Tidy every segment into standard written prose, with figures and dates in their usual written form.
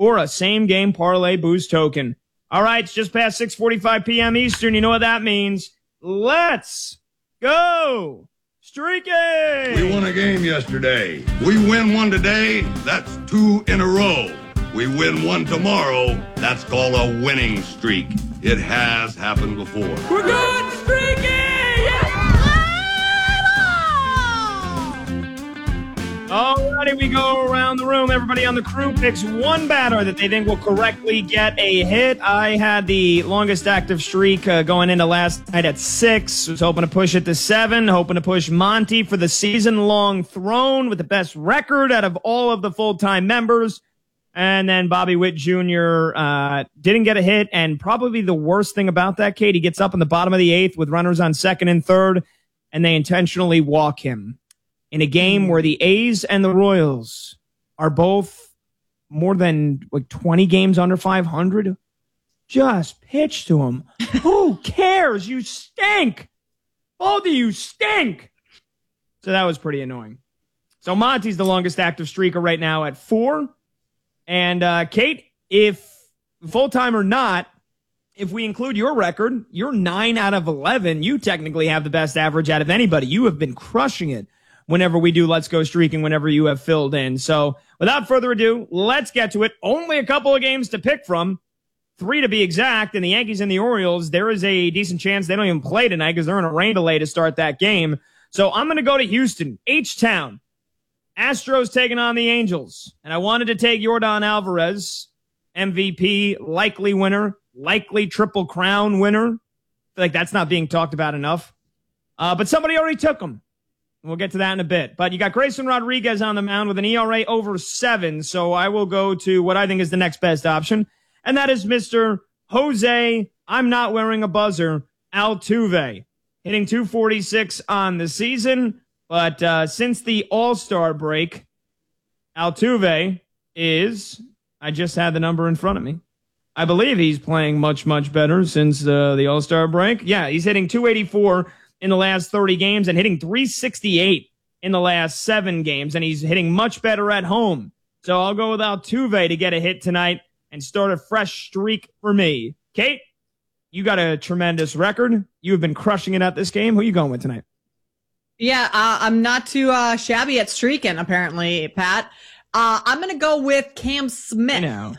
for a same-game parlay boost token. All right, it's just past 6:45 p.m. Eastern. You know what that means. Let's go streaking! We won a game yesterday. We win one today, that's 2 in a row. We win one tomorrow, that's called a winning streak. It has happened before. We're good streaking! Alrighty, we go around the room. Everybody on the crew picks one batter that they think will correctly get a hit. I had the longest active streak going into last night at 6. Was hoping to push it to 7. Hoping to push Monty for the season-long throne with the best record out of all of the full-time members. And then Bobby Witt Jr. Didn't get a hit. And probably the worst thing about that, Kate, he gets up in the bottom of the 8th with runners on 2nd and 3rd, and they intentionally walk him. In a game where the A's and the Royals are both more than 20 games under 500, just pitch to him. Who cares? You stink. Both of you stink. So that was pretty annoying. So Monty's the longest active streaker right now at 4. And Kate, if full-time or not, if we include your record, you're 9 out of 11. You technically have the best average out of anybody. You have been crushing it whenever we do Let's Go Streaking, whenever you have filled in. So without further ado, let's get to it. Only a couple of games to pick from, 3 to be exact, and the Yankees and the Orioles, there is a decent chance they don't even play tonight because they're in a rain delay to start that game. So I'm going to go to Houston, H-Town. Astros taking on the Angels. And I wanted to take Yordan Alvarez, MVP, likely winner, likely Triple Crown winner. I feel like that's not being talked about enough. But somebody already took him. We'll get to that in a bit. But you got Grayson Rodriguez on the mound with an ERA over 7. So I will go to what I think is the next best option. And that is Mr. Jose, I'm not wearing a buzzer, Altuve. Hitting 246 on the season. But since the All-Star break, Altuve is, I just had the number in front of me. I believe he's playing much, much better since the All-Star break. Yeah, he's hitting 284 in the last 30 games and hitting 368 in the last 7 games. And he's hitting much better at home. So I'll go with Altuve to get a hit tonight and start a fresh streak for me. Kate, you got a tremendous record. You have been crushing it at this game. Who are you going with tonight? Yeah, I'm not too shabby at streaking, apparently, Pat. I'm going to go with Cam Smith. Now.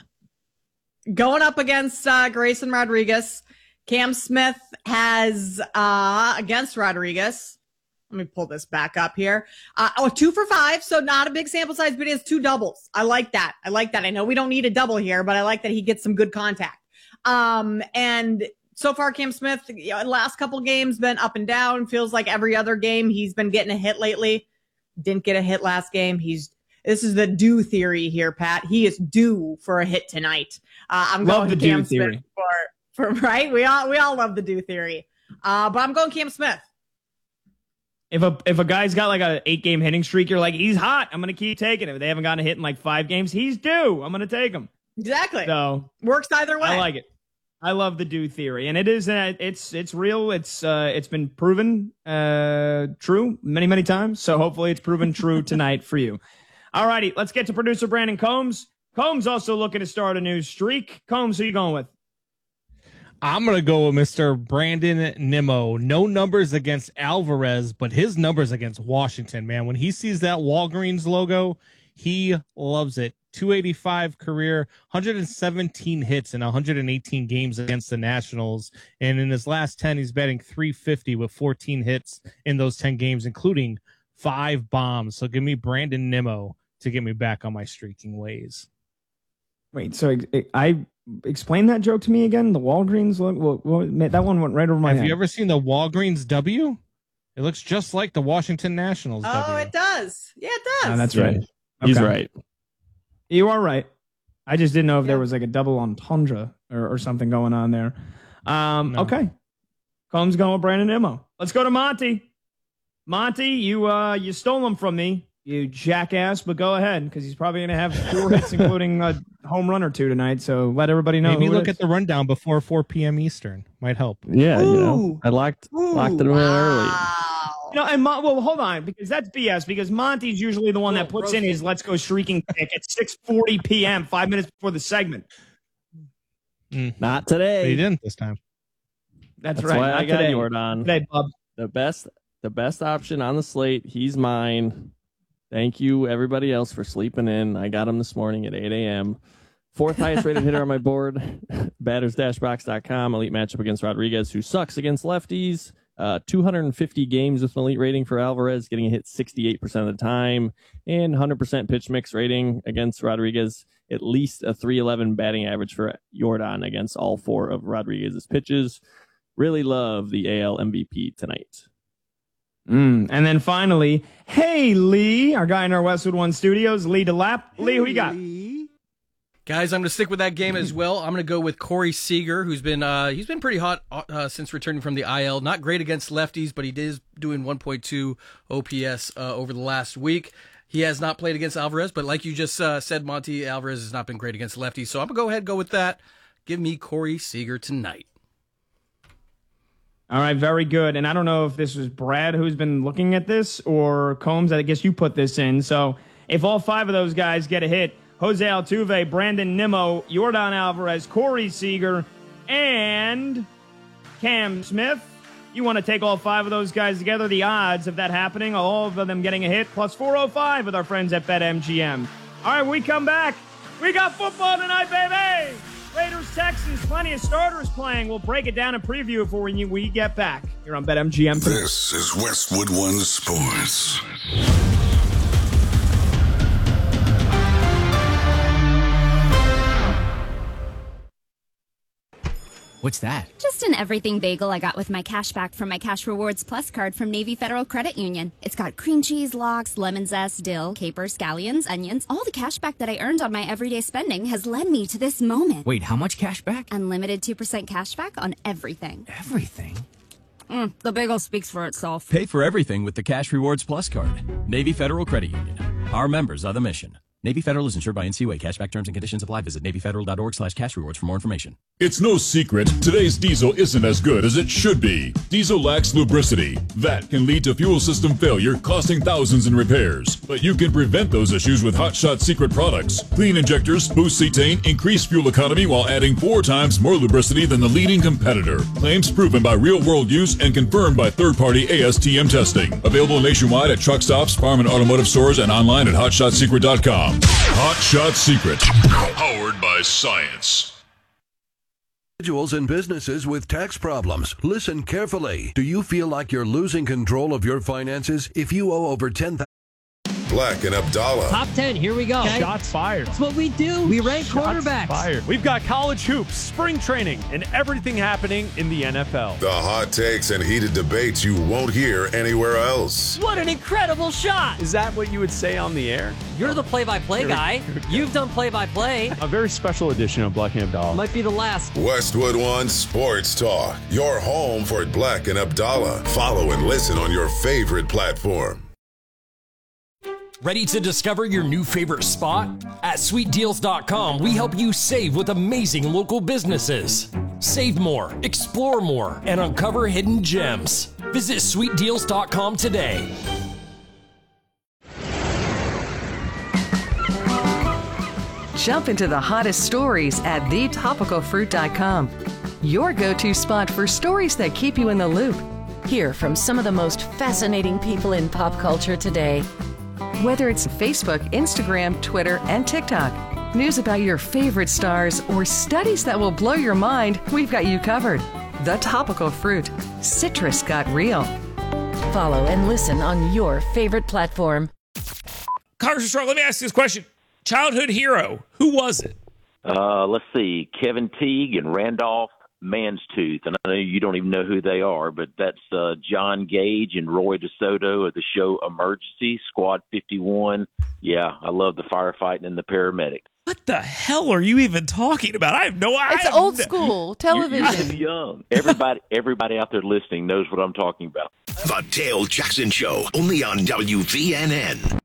Going up against Grayson Rodriguez. Cam Smith has, against Rodriguez, let me pull this back up here. 2 for 5, so not a big sample size, but he has 2 doubles. I like that. I know we don't need a double here, but I like that he gets some good contact. And so far, Cam Smith, last couple games been up and down. Feels like every other game he's been getting a hit lately. Didn't get a hit last game. This is the due theory here, Pat. He is due for a hit tonight. I'm love going the Cam due Smith theory. for right. We all love the due theory. But I'm going Cam Smith. If a guy's got like a 8-game hitting streak, you're like, he's hot. I'm going to keep taking him. If they haven't gotten a hit in like 5 games, he's due. I'm going to take him. Exactly. So works either way. I like it. I love the due theory, and it is it's real. It's been proven true many times. So hopefully it's proven true tonight for you. All righty, let's get to producer Brandon Combs. Combs also looking to start a new streak. Combs, who you going with? I'm going to go with Mr. Brandon Nimmo. No numbers against Alvarez, but his numbers against Washington, man. When he sees that Walgreens logo, he loves it. 285 career, 117 hits in 118 games against the Nationals. And in his last 10, he's batting .350 with 14 hits in those 10 games, including 5 bombs. So give me Brandon Nimmo to get me back on my streaking ways. Wait, so I explain that joke to me again? The Walgreens look? Well, that one went right over my head. Have you ever seen the Walgreens W? It looks just like the Washington Nationals W. Oh, it does. Yeah, it does. Oh, that's right. He's right. You are right. I just didn't know if there was like a double entendre or something going on there. No. Okay. Combs going with Brandon Nimmo. Let's go to Monty. Monty, you stole him from me, you jackass, but go ahead, because he's probably going to have 4 hits, including a home run or 2 tonight, so let everybody know. Maybe look at the rundown before 4 p.m. Eastern. Might help. Yeah, I locked it in early. No, and well, hold on, because that's BS. Because Monty's usually the one that puts in his "Let's Go Streaking" pick at 6:40 p.m., 5 minutes before the segment. Not today. But he didn't this time. That's Why right. I got Jordan. Today, bub. The best option on the slate. He's mine. Thank you, everybody else, for sleeping in. I got him this morning at 8 a.m. Fourth highest rated hitter on my board. Batters-box.com. Elite matchup against Rodriguez, who sucks against lefties. 250 games with an elite rating for Alvarez, getting a hit 68% of the time, and 100% pitch mix rating against Rodriguez. At least a 311 batting average for Jordan against all 4 of Rodriguez's pitches. Really love the AL MVP tonight. And then finally, hey, Lee, our guy in our Westwood One studios, Lee DeLapp. Lee, who you got? Guys, I'm going to stick with that game as well. I'm going to go with Corey Seager, who's been he's been pretty hot since returning from the IL. Not great against lefties, but he is doing 1.2 OPS over the last week. He has not played against Alvarez, but like you just said, Monty, Alvarez has not been great against lefties. So I'm going to go ahead and go with that. Give me Corey Seager tonight. All right, very good. And I don't know if this was Brad who's been looking at this or Combs. I guess you put this in. So if all 5 of those guys get a hit, Jose Altuve, Brandon Nimmo, Jordan Alvarez, Corey Seager, and Cam Smith. You want to take all 5 of those guys together, the odds of that happening, all of them getting a hit, plus 405 with our friends at BetMGM. All right, when we come back, we got football tonight, baby! Raiders, Texans, plenty of starters playing. We'll break it down and preview it for when we get back here on BetMGM. This is Westwood One Sports. What's that? Just an everything bagel I got with my cash back from my Cash Rewards Plus card from Navy Federal Credit Union. It's got cream cheese, lox, lemon zest, dill, capers, scallions, onions. All the cash back that I earned on my everyday spending has led me to this moment. Wait, how much cash back? Unlimited 2% cash back on everything. Everything? The bagel speaks for itself. Pay for everything with the Cash Rewards Plus card. Navy Federal Credit Union. Our members are the mission. Navy Federal is insured by NCUA. Cashback terms and conditions apply. Visit NavyFederal.org/cashrewards for more information. It's no secret, today's diesel isn't as good as it should be. Diesel lacks lubricity. That can lead to fuel system failure, costing thousands in repairs. But you can prevent those issues with Hot Shot Secret products. Clean injectors, boost cetane, increase fuel economy while adding 4 times more lubricity than the leading competitor. Claims proven by real-world use and confirmed by third-party ASTM testing. Available nationwide at truck stops, farm and automotive stores, and online at HotShotSecret.com. Hot Shot Secret. Powered by science. Individuals and businesses with tax problems. Listen carefully. Do you feel like you're losing control of your finances? If you owe over $10,000. Black and Abdallah. Top 10, here we go. Okay. Shots fired. That's what we do. We rank quarterbacks. Fired. We've got college hoops, spring training, and everything happening in the NFL. The hot takes and heated debates you won't hear anywhere else. What an incredible shot. Is that what you would say on the air? You're the play-by-play guy. You've done play-by-play. A very special edition of Black and Abdallah. Might be the last. Westwood One Sports Talk. Your home for Black and Abdallah. Follow and listen on your favorite platform. Ready to discover your new favorite spot? At SweetDeals.com, we help you save with amazing local businesses. Save more, explore more, and uncover hidden gems. Visit SweetDeals.com today. Jump into the hottest stories at TheTopicalFruit.com. Your go-to spot for stories that keep you in the loop. Hear from some of the most fascinating people in pop culture today. Whether it's Facebook, Instagram, Twitter, and TikTok, news about your favorite stars, or studies that will blow your mind, we've got you covered. The Topical Fruit. Citrus got real. Follow and listen on your favorite platform. Congressman Strong, let me ask you this question. Childhood hero, who was it? Let's see, Kevin Teague and Randolph Manstooth, and I know you don't even know who they are, but that's John Gage and Roy DeSoto of the show Emergency, Squad 51. Yeah, I love the firefighting and the paramedic. What the hell are you even talking about? I have no idea. It's old school television. You're young. Everybody out there listening knows what I'm talking about. The Dale Jackson Show, only on WVNN.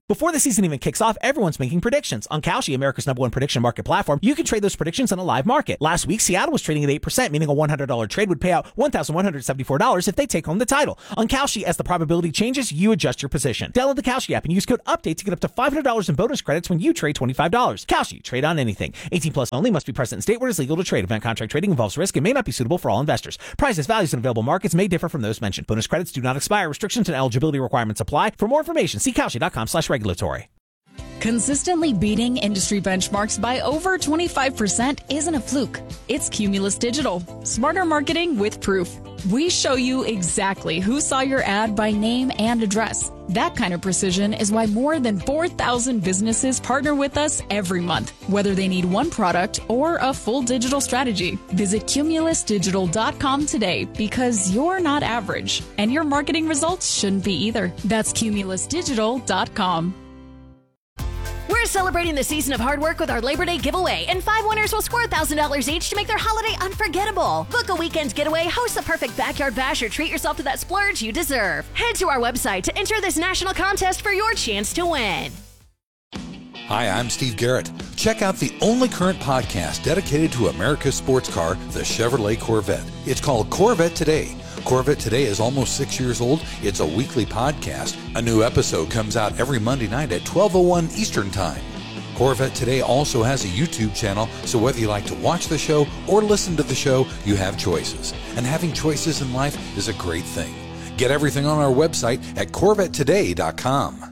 Before the season even kicks off, everyone's making predictions. On Kalshi, America's #1 prediction market platform, you can trade those predictions on a live market. Last week, Seattle was trading at 8%, meaning a $100 trade would pay out $1,174 if they take home the title. On Kalshi, as the probability changes, you adjust your position. Download the Kalshi app and use code UPDATE to get up to $500 in bonus credits when you trade $25. Kalshi, trade on anything. 18 plus only, must be present in state where it is legal to trade. Event contract trading involves risk and may not be suitable for all investors. Prices, values, and available markets may differ from those mentioned. Bonus credits do not expire. Restrictions and eligibility requirements apply. For more information, see Kalshi.com/regulatory. Consistently beating industry benchmarks by over 25% isn't a fluke. It's Cumulus Digital. Smarter marketing with proof. We show you exactly who saw your ad by name and address. That kind of precision is why more than 4,000 businesses partner with us every month, whether they need one product or a full digital strategy. Visit cumulusdigital.com today because you're not average, and your marketing results shouldn't be either. That's cumulusdigital.com. We're celebrating the season of hard work with our Labor Day giveaway, and 5 winners will score $1,000 each to make their holiday unforgettable. Book a weekend getaway, host the perfect backyard bash, or treat yourself to that splurge you deserve. Head to our website to enter this national contest for your chance to win. Hi, I'm Steve Garrett. Check out the only current podcast dedicated to America's sports car, the Chevrolet Corvette. It's called Corvette Today. Corvette Today is almost 6 years old. It's a weekly podcast. A new episode comes out every Monday night at 12:01 Eastern Time. Corvette Today also has a YouTube channel, so whether you like to watch the show or listen to the show, you have choices. And having choices in life is a great thing. Get everything on our website at CorvetteToday.com.